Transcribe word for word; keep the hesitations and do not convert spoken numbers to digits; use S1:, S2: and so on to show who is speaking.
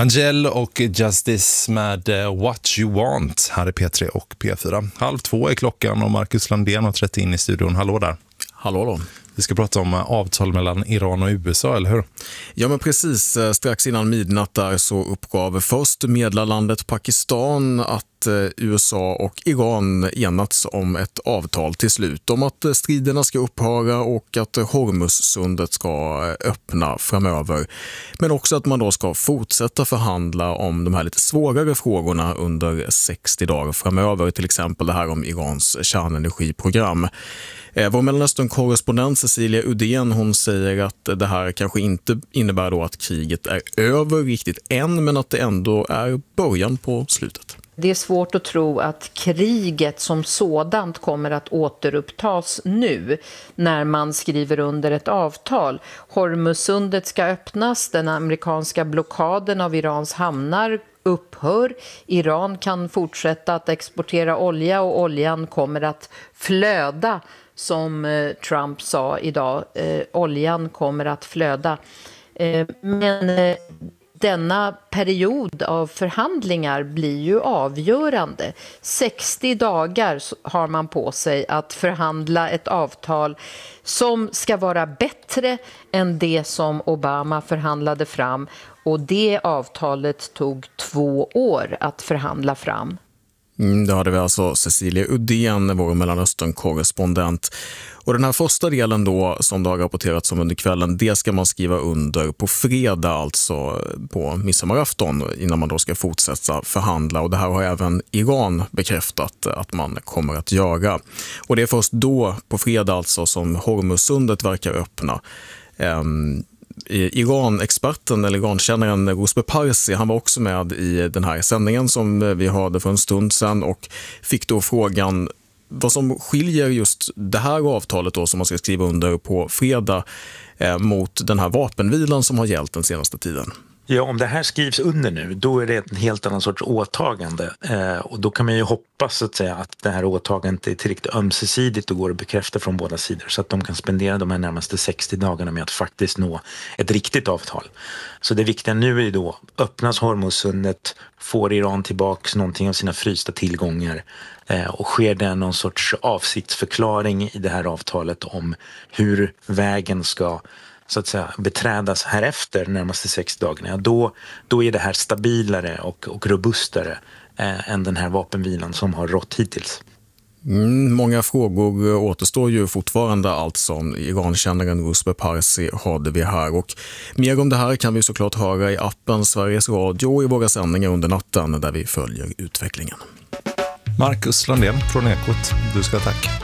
S1: Angel och Justice med What You Want här i P tre och P fyra. Halv två är klockan och Marcus Landén har trätt in i studion. Hallå där.
S2: Hallå då.
S1: Vi ska prata om avtal mellan Iran och U S A, eller hur?
S2: Ja, men precis. Strax innan midnatt där så uppgav först medlarlandet Pakistan att U S A och Iran enats om ett avtal till slut om att striderna ska upphöra och att Hormuzsundet ska öppna framöver. Men också att man då ska fortsätta förhandla om de här lite svårare frågorna under sextio dagar framöver. Till exempel det här om Irans kärnenergiprogram. Vår Mellanöstern-korrespondent Cecilia Uddén, hon säger att det här kanske inte innebär då att kriget är över riktigt än, men att det ändå är början på slutet.
S3: Det är svårt att tro att kriget som sådant kommer att återupptas nu när man skriver under ett avtal. Hormuzsundet ska öppnas, den amerikanska blockaden av Irans hamnar upphör. Iran kan fortsätta att exportera olja och oljan kommer att flöda, som Trump sa idag. Eh, oljan kommer att flöda. Eh, men eh, denna period av förhandlingar blir ju avgörande. sextio dagar har man på sig att förhandla ett avtal som ska vara bättre än det som Obama förhandlade fram. Och det avtalet tog två år att förhandla fram.
S2: Mm, det hade vi alltså Cecilia Uddén, vår Mellanöstern-korrespondent. Och den här första delen då, som det har rapporterats om under kvällen, det ska man skriva under på fredag, alltså på midsommarafton, innan man då ska fortsätta förhandla. Och det här har även Iran bekräftat att man kommer att göra. Och det är först då, på fredag alltså, som Hormuzsundet verkar öppna. Um, Iran-experten eller Iran-kännaren Rusbe Parsi, han var också med i den här sändningen som vi hörde för en stund sedan och fick då frågan vad som skiljer just det här avtalet då som man ska skriva under på fredag eh, mot den här vapenvilan som har gällt den senaste tiden.
S4: Ja, om det här skrivs under nu, då är det en helt annan sorts åtagande. Eh, och då kan man ju hoppas att, säga, att det här åtagandet är tillräckligt ömsesidigt och går att bekräfta från båda sidor. Så att de kan spendera de här närmaste sextio dagarna med att faktiskt nå ett riktigt avtal. Så det viktiga nu är då, öppnas Hormuzsundet, får Iran tillbaka någonting av sina frysta tillgångar. Eh, och sker det någon sorts avsiktsförklaring i det här avtalet om hur vägen ska så att säga beträdas här efter närmaste sex dagarna, då, då är det här stabilare och, och robustare eh, än den här vapenvilan som har rått hittills.
S2: Mm, många frågor återstår ju fortfarande, alltså Iran-kännaren Rusbe Parsi hade vi här. Och mer om det här kan vi såklart höra i appen Sveriges Radio och i våra sändningar under natten där vi följer utvecklingen.
S1: Marcus Landén från Ekot, du ska tack.